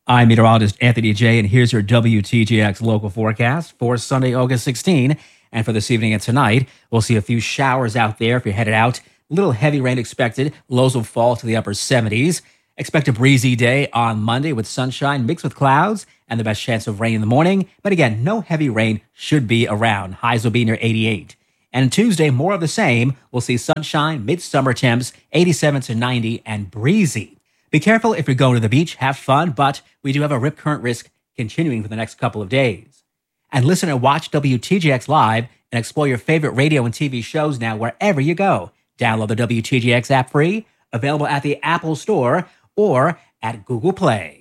I'm meteorologist Anthony J, and here's your WTGX local forecast for Sunday, August 16. And for this evening and tonight, we'll see a few showers out there if you're headed out. Little heavy rain expected. Lows will fall to the upper 70s. Expect a breezy day on Monday with sunshine mixed with clouds and the best chance of rain in the morning. But again, no heavy rain should be around. Highs will be near 88. And Tuesday, more of the same. We'll see sunshine, midsummer temps, 87 to 90, and breezy. Be careful if you're going to the beach, have fun, but we do have a rip current risk continuing for the next couple of days. And listen and watch WTGX Live and explore your favorite radio and TV shows now wherever you go. Download the WTGX app free, available at the Apple Store or at Google Play.